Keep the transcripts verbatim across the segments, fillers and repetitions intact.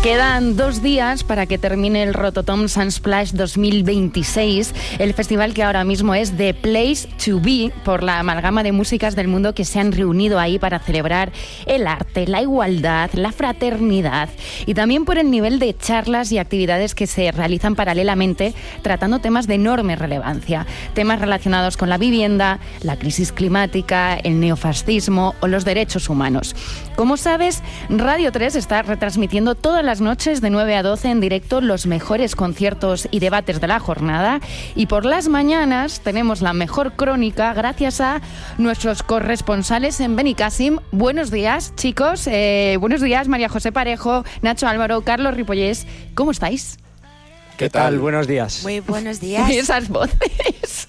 Quedan dos días para que termine el Rototom Sunsplash dos mil veintiséis, el festival que ahora mismo es The Place to Be por la amalgama de músicas del mundo que se han reunido ahí para celebrar el arte, la igualdad, la fraternidad y también por el nivel de charlas y actividades que se realizan paralelamente tratando temas de enorme relevancia, temas relacionados con la vivienda, la crisis climática, el neofascismo o los derechos humanos. Como sabes, Radio tres está retransmitiendo todas las noches de nueve a doce en directo los mejores conciertos y debates de la jornada, y por las mañanas tenemos la mejor crónica gracias a nuestros corresponsales en Benicàssim. Buenos días, chicos. Eh, buenos días, María José Parejo, Nacho Álvaro, Carlos Ripollés. ¿Cómo estáis? ¿Qué tal? Buenos días. Muy buenos días. Y esas voces.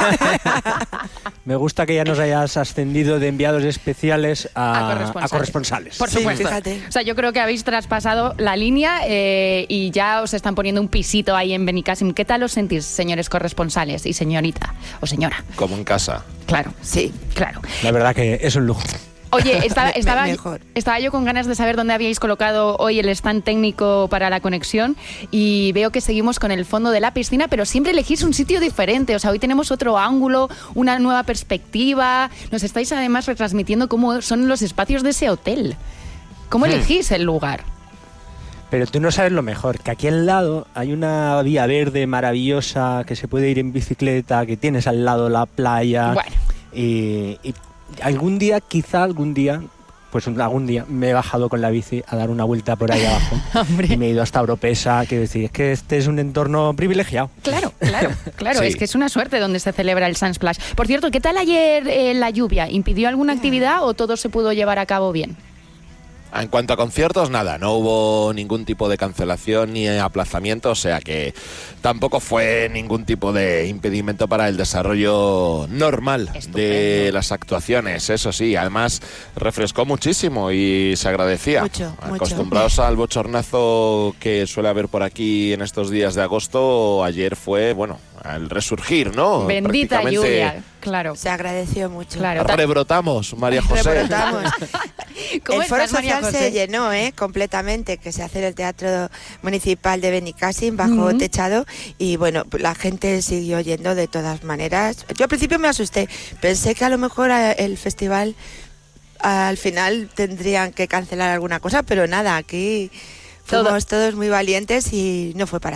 Me gusta que ya nos hayas ascendido de enviados especiales a, a, corresponsales. a corresponsales. Por supuesto. Sí, fíjate. O sea, yo creo que habéis traspasado la línea eh, y ya os están poniendo un pisito ahí en Benicàssim. ¿Qué tal os sentís, señores corresponsales y señorita o señora? Como en casa. Claro, Sí. claro. La verdad que es un lujo. Oye, estaba, estaba, Mejor. estaba yo con ganas de saber dónde habíais colocado hoy el stand técnico para la conexión y veo que seguimos con el fondo de la piscina, pero siempre elegís un sitio diferente. O sea, hoy tenemos otro ángulo, una nueva perspectiva. Nos estáis además retransmitiendo cómo son los espacios de ese hotel. ¿Cómo Hmm. elegís el lugar? Pero tú no sabes lo mejor, que aquí al lado hay una vía verde maravillosa que se puede ir en bicicleta, que tienes al lado la playa. Bueno. Y, y algún día, quizá algún día, pues un- algún día me he bajado con la bici a dar una vuelta por ahí abajo. Hombre. Y me he ido hasta Oropesa, quiero decir, es que este es un entorno privilegiado. Claro, claro, claro. Sí. Es que es una suerte donde se celebra el Sunsplash. Por cierto, ¿qué tal ayer eh, la lluvia? ¿Impidió alguna actividad o todo se pudo llevar a cabo bien? En cuanto a conciertos, nada, no hubo ningún tipo de cancelación ni aplazamiento, o sea que tampoco fue ningún tipo de impedimento para el desarrollo normal Estupendo. de las actuaciones. Eso sí, además refrescó muchísimo y se agradecía. Mucho, mucho. Acostumbrados al bochornazo que suele haber por aquí en estos días de agosto, ayer fue, bueno, al resurgir, ¿no? Bendita Prácticamente lluvia, claro. Se agradeció mucho. Claro. Rebrotamos, María José. Rebrotamos. ¿Cómo El foro estás, María social José? se llenó, ¿eh? Completamente, que se hace en el Teatro Municipal de Benicàssim, bajo Ujú. techado, y bueno, la gente siguió yendo de todas maneras. Yo al principio me asusté, pensé que a lo mejor eh, el festival al final tendrían que cancelar alguna cosa, pero nada, aquí Todo. fuimos todos muy valientes y no fue para